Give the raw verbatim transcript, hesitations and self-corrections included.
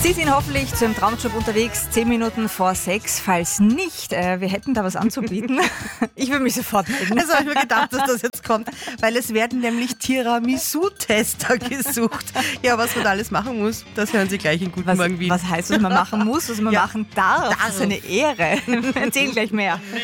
Sie sind hoffentlich zu einem Traumjob unterwegs, zehn Minuten vor sechs. Falls nicht, äh, wir hätten da was anzubieten. Ich würde mich sofort melden. Also habe ich mir gedacht, dass das jetzt kommt, weil es werden nämlich Tiramisu-Tester gesucht. Ja, was man da alles machen muss, das hören Sie gleich in Guten Was, Morgen Wien. was heißt, was man machen muss, was man Ja, machen darf? Das ist darf. eine Ehre. Erzähl gleich mehr.